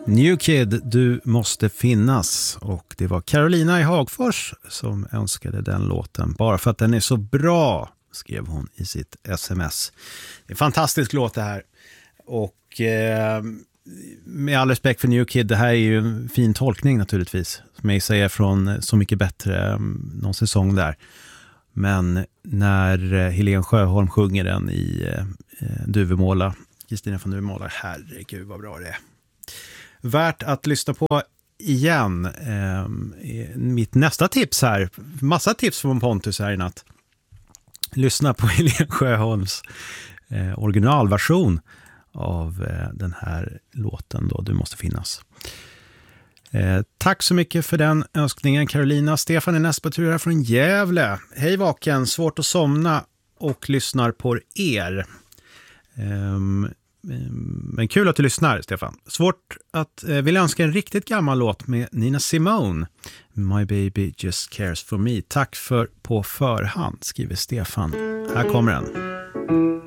New Kid, du måste finnas. Och det var Carolina i Hagfors som önskade den låten. Bara för att den är så bra, skrev hon i sitt sms. Det är en fantastisk låt det här. Och med all respekt för New Kid, det här är ju en fin tolkning naturligtvis. Som jag säger från Så mycket bättre, någon säsong där. Men när Helene Sjöholm sjunger den i Duvemåla, Kristina von Duvemåla, herregud vad bra det är. Värt att lyssna på igen. Mitt nästa tips här, massa tips från Pontus här i natt. Lyssna på Helene Sjöholms originalversion av den här låten då, Du måste finnas. Tack så mycket för den önskningen, Carolina. Stefan är nästa på tur här från Gävle. Hej vaken, svårt att somna och lyssnar på er. Men kul att du lyssnar, Stefan. Svårt att vilja önska en riktigt gammal låt med Nina Simone. My baby just cares for me. Tack för på förhand, skriver Stefan. Här kommer den.